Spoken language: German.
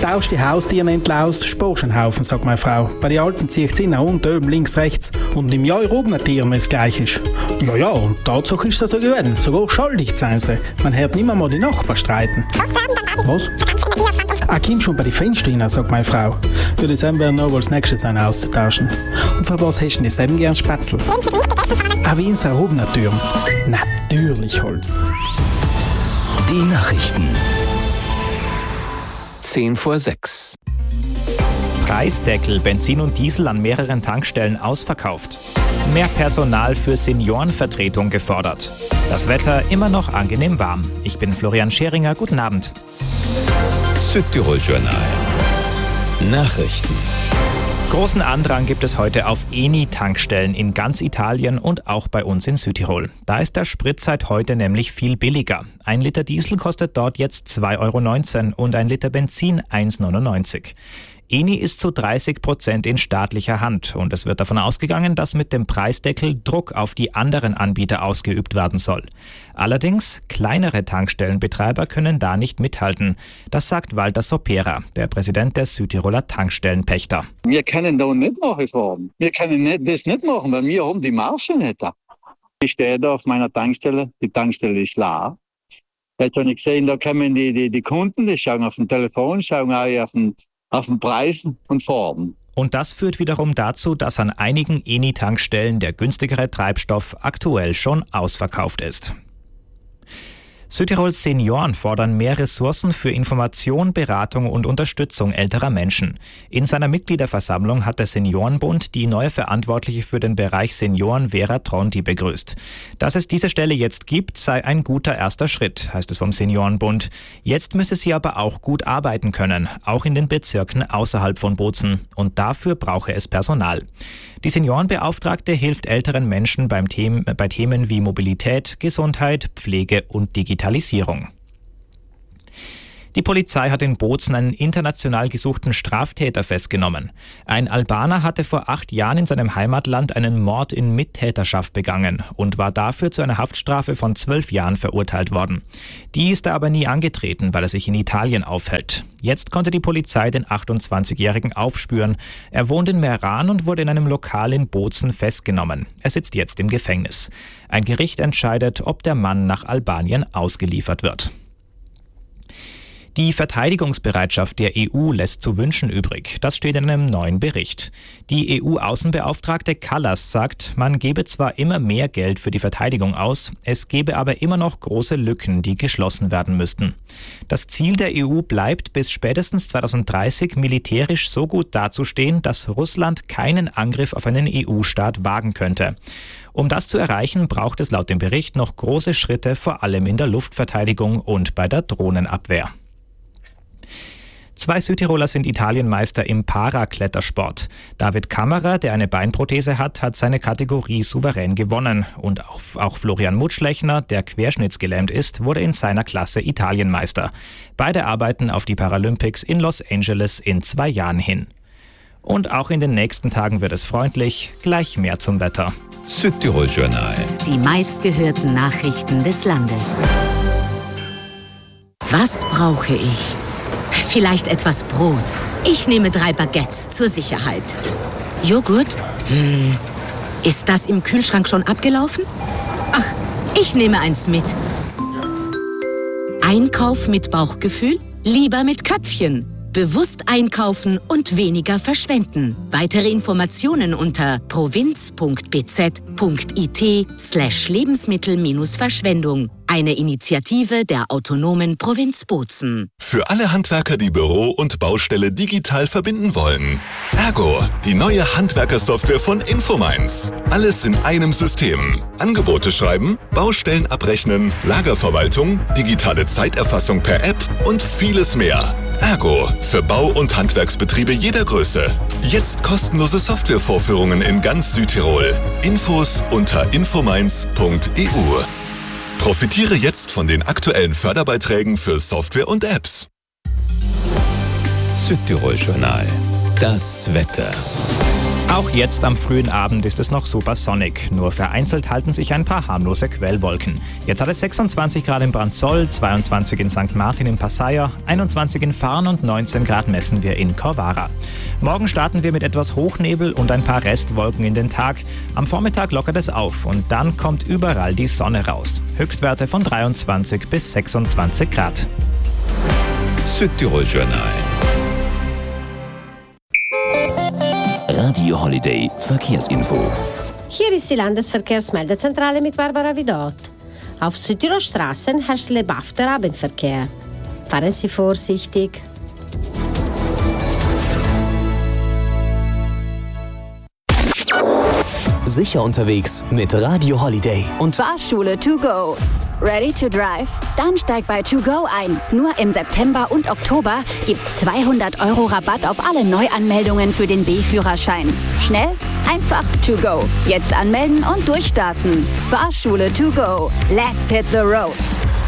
Tausch die Haustiere endlich aus, sparst einen Haufen, sagt meine Frau. Bei den Alten ziehe ich sie unten, oben, links, rechts. Und im Jahr oben Tieren, wenn es gleich ist. Ja, und Tatsache ist das so gewesen. Sogar schuldig sein sie. Man hört nicht mehr die Nachbarn streiten. Was? Komm schon bei den Fenstern rein, sagt meine Frau. Für die Sam werden noch wohl das nächste sein auszutauschen. Und für was hast du denn Sam gern Spätzle? Wie in Sarubner Türen. Natürlich Holz. Die Nachrichten. 5:10. Preisdeckel, Benzin und Diesel an mehreren Tankstellen ausverkauft. Mehr Personal für Seniorenvertretung gefordert. Das Wetter immer noch angenehm warm. Ich bin Florian Scheringer, guten Abend. Südtirol Journal. Nachrichten. Großen Andrang gibt es heute auf Eni-Tankstellen in ganz Italien und auch bei uns in Südtirol. Da ist der Sprit seit heute nämlich viel billiger. Ein Liter Diesel kostet dort jetzt 2,19 € und ein Liter Benzin 1,99 €. Eni ist zu 30% in staatlicher Hand und es wird davon ausgegangen, dass mit dem Preisdeckel Druck auf die anderen Anbieter ausgeübt werden soll. Allerdings, kleinere Tankstellenbetreiber können da nicht mithalten. Das sagt Walter Sopera, der Präsident der Südtiroler Tankstellenpächter. Wir können da nicht nachfahren. Wir können das nicht machen, weil wir haben die Marge nicht. Ich stehe da auf meiner Tankstelle, die Tankstelle ist leer. Jetzt habe ich gesehen, da kommen die Kunden, die schauen auf dem Telefon, schauen auch auf den Preis und Farben. Und das führt wiederum dazu, dass an einigen Eni-Tankstellen der günstigere Treibstoff aktuell schon ausverkauft ist. Südtirols Senioren fordern mehr Ressourcen für Information, Beratung und Unterstützung älterer Menschen. In seiner Mitgliederversammlung hat der Seniorenbund die neue Verantwortliche für den Bereich Senioren Vera Tronti begrüßt. Dass es diese Stelle jetzt gibt, sei ein guter erster Schritt, heißt es vom Seniorenbund. Jetzt müsse sie aber auch gut arbeiten können, auch in den Bezirken außerhalb von Bozen. Und dafür brauche es Personal. Die Seniorenbeauftragte hilft älteren Menschen bei Themen wie Mobilität, Gesundheit, Pflege und Digitalisierung. Die Polizei hat in Bozen einen international gesuchten Straftäter festgenommen. Ein Albaner hatte vor 8 Jahren in seinem Heimatland einen Mord in Mittäterschaft begangen und war dafür zu einer Haftstrafe von 12 Jahren verurteilt worden. Die ist er aber nie angetreten, weil er sich in Italien aufhält. Jetzt konnte die Polizei den 28-Jährigen aufspüren. Er wohnt in Meran und wurde in einem Lokal in Bozen festgenommen. Er sitzt jetzt im Gefängnis. Ein Gericht entscheidet, ob der Mann nach Albanien ausgeliefert wird. Die Verteidigungsbereitschaft der EU lässt zu wünschen übrig. Das steht in einem neuen Bericht. Die EU-Außenbeauftragte Kallas sagt, man gebe zwar immer mehr Geld für die Verteidigung aus, es gebe aber immer noch große Lücken, die geschlossen werden müssten. Das Ziel der EU bleibt, bis spätestens 2030 militärisch so gut dazustehen, dass Russland keinen Angriff auf einen EU-Staat wagen könnte. Um das zu erreichen, braucht es laut dem Bericht noch große Schritte, vor allem in der Luftverteidigung und bei der Drohnenabwehr. 2 Südtiroler sind Italienmeister im Paraklettersport. David Kammerer, der eine Beinprothese hat seine Kategorie souverän gewonnen. Und auch Florian Mutschlechner, der querschnittsgelähmt ist, wurde in seiner Klasse Italienmeister. Beide arbeiten auf die Paralympics in Los Angeles in 2 Jahren hin. Und auch in den nächsten Tagen wird es freundlich. Gleich mehr zum Wetter. Südtirol Journal. Die meistgehörten Nachrichten des Landes. Was brauche ich? Vielleicht etwas Brot. Ich nehme 3 Baguettes zur Sicherheit. Joghurt? Ist das im Kühlschrank schon abgelaufen? Ach, ich nehme eins mit. Einkauf mit Bauchgefühl? Lieber mit Köpfchen. Bewusst einkaufen und weniger verschwenden. Weitere Informationen unter provinz.bz.it/Lebensmittel-Verschwendung. Eine Initiative der autonomen Provinz Bozen. Für alle Handwerker, die Büro und Baustelle digital verbinden wollen. Ergo, die neue Handwerkersoftware von Infomines. Alles in einem System. Angebote schreiben, Baustellen abrechnen, Lagerverwaltung, digitale Zeiterfassung per App und vieles mehr. Ergo, für Bau- und Handwerksbetriebe jeder Größe. Jetzt kostenlose Softwarevorführungen in ganz Südtirol. Infos unter infomines.eu. Profitiere jetzt von den aktuellen Förderbeiträgen für Software und Apps. Südtirol Journal. Das Wetter. Auch jetzt am frühen Abend ist es noch super sonnig. Nur vereinzelt halten sich ein paar harmlose Quellwolken. Jetzt hat es 26 Grad in Branzoll, 22 in St. Martin in Passeier, 21 in Farn und 19 Grad messen wir in Corvara. Morgen starten wir mit etwas Hochnebel und ein paar Restwolken in den Tag. Am Vormittag lockert es auf und dann kommt überall die Sonne raus. Höchstwerte von 23 bis 26 Grad. Südtirol Journal. Radio Holiday Verkehrsinfo. Hier ist die Landesverkehrsmeldezentrale mit Barbara Widot. Auf Südtirol Straßen herrscht lebhafter Abendverkehr. Fahren Sie vorsichtig. Sicher unterwegs mit Radio Holiday und Fahrschule to go. Ready to drive? Dann steig bei To Go ein. Nur im September und Oktober gibt's 200 € Rabatt auf alle Neuanmeldungen für den B-Führerschein. Schnell, einfach To Go. Jetzt anmelden und durchstarten. Fahrschule to go. Let's hit the road.